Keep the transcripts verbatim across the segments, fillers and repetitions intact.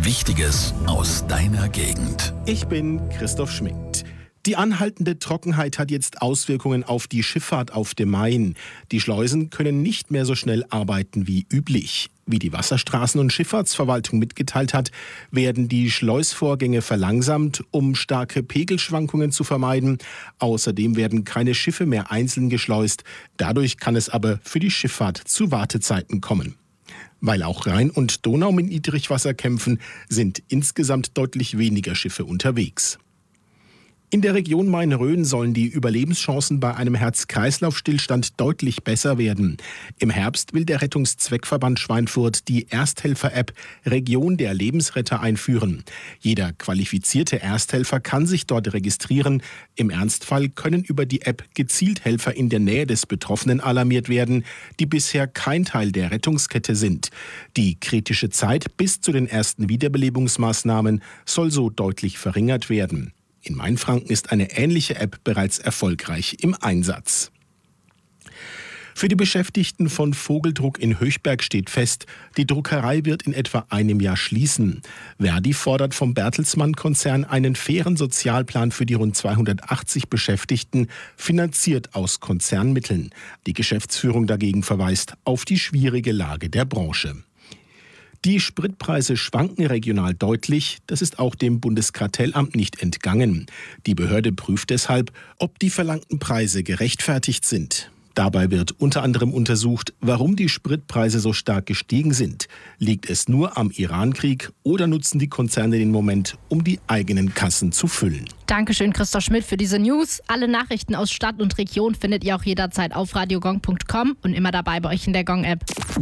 Wichtiges aus deiner Gegend. Ich bin Christoph Schmidt. Die anhaltende Trockenheit hat jetzt Auswirkungen auf die Schifffahrt auf dem Main. Die Schleusen können nicht mehr so schnell arbeiten wie üblich. Wie die Wasserstraßen- und Schifffahrtsverwaltung mitgeteilt hat, werden die Schleusvorgänge verlangsamt, um starke Pegelschwankungen zu vermeiden. Außerdem werden keine Schiffe mehr einzeln geschleust. Dadurch kann es aber für die Schifffahrt zu Wartezeiten kommen. Weil auch Rhein und Donau mit Niedrigwasser kämpfen, sind insgesamt deutlich weniger Schiffe unterwegs. In der Region Main-Rhön sollen die Überlebenschancen bei einem Herz-Kreislauf-Stillstand deutlich besser werden. Im Herbst will der Rettungszweckverband Schweinfurt die Ersthelfer-App Region der Lebensretter einführen. Jeder qualifizierte Ersthelfer kann sich dort registrieren. Im Ernstfall können über die App gezielt Helfer in der Nähe des Betroffenen alarmiert werden, die bisher kein Teil der Rettungskette sind. Die kritische Zeit bis zu den ersten Wiederbelebungsmaßnahmen soll so deutlich verringert werden. In Mainfranken ist eine ähnliche App bereits erfolgreich im Einsatz. Für die Beschäftigten von Vogeldruck in Höchberg steht fest, die Druckerei wird in etwa einem Jahr schließen. Verdi fordert vom Bertelsmann-Konzern einen fairen Sozialplan für die rund zweihundertachtzig Beschäftigten, finanziert aus Konzernmitteln. Die Geschäftsführung dagegen verweist auf die schwierige Lage der Branche. Die Spritpreise schwanken regional deutlich, das ist auch dem Bundeskartellamt nicht entgangen. Die Behörde prüft deshalb, ob die verlangten Preise gerechtfertigt sind. Dabei wird unter anderem untersucht, warum die Spritpreise so stark gestiegen sind. Liegt es nur am Irankrieg oder nutzen die Konzerne den Moment, um die eigenen Kassen zu füllen? Dankeschön, Christoph Schmidt, für diese News. Alle Nachrichten aus Stadt und Region findet ihr auch jederzeit auf radiogong punkt com und immer dabei bei euch in der Gong-App.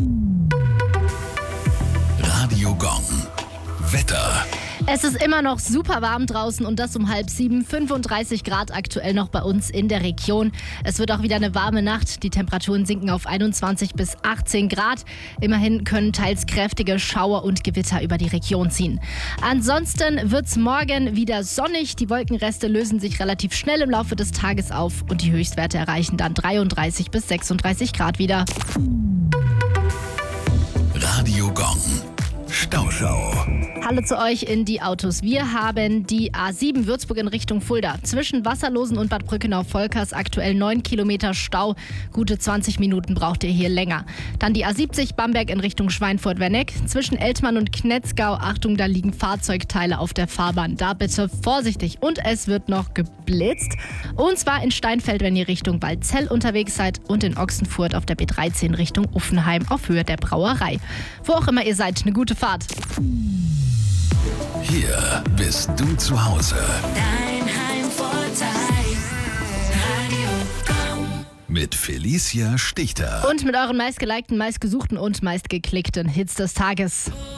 Radio Gong. Wetter. Es ist immer noch super warm draußen und das um halb sieben. fünfunddreißig Grad aktuell noch bei uns in der Region. Es wird auch wieder eine warme Nacht. Die Temperaturen sinken auf einundzwanzig bis achtzehn Grad. Immerhin können teils kräftige Schauer und Gewitter über die Region ziehen. Ansonsten wird es morgen wieder sonnig. Die Wolkenreste lösen sich relativ schnell im Laufe des Tages auf und die Höchstwerte erreichen dann dreiunddreißig bis sechsunddreißig Grad wieder. Radio Gong. Stauschau. Hallo zu euch in die Autos. Wir haben die A sieben Würzburg in Richtung Fulda. Zwischen Wasserlosen und Bad Brückenau-Volkers aktuell neun Kilometer Stau. Gute zwanzig Minuten braucht ihr hier länger. Dann die A siebzig Bamberg in Richtung Schweinfurt-Werneck. Zwischen Eltmann und Knetzgau, Achtung, da liegen Fahrzeugteile auf der Fahrbahn. Da bitte vorsichtig. Und es wird noch geblitzt. Und zwar in Steinfeld, wenn ihr Richtung Waldzell unterwegs seid. Und in Ochsenfurt auf der B dreizehn Richtung Uffenheim auf Höhe der Brauerei. Wo auch immer ihr seid, eine gute Fahrt. Hier bist du zu Hause. Dein Heimvorteil. Radio Gong. Mit Felicia Stichter. Und mit euren meistgelikten, meistgesuchten und meistgeklickten Hits des Tages.